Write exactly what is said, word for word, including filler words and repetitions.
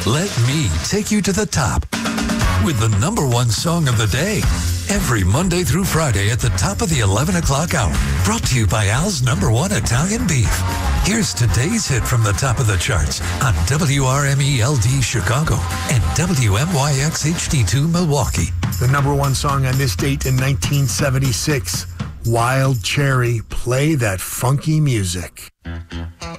Let me take you to the top with the number one song of the day. Every Monday through Friday at the top of the eleven o'clock hour. Brought to you by Al's number one Italian beef. Here's today's hit from the top of the charts on W R M E L D Chicago and W M Y X H D two Milwaukee. The number one song on this date in nineteen seventy-six, Wild Cherry, Play That Funky Music.